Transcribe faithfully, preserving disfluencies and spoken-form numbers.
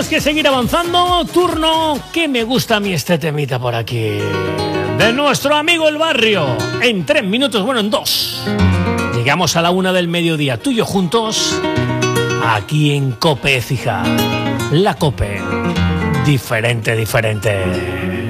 tenemos que seguir avanzando. Turno que me gusta a mí este temita por aquí. De nuestro amigo El Barrio. En tres minutos, bueno, en dos. Llegamos a la una del mediodía, tú y yo juntos. Aquí en Cope Écija. La Cope. Diferente, diferente.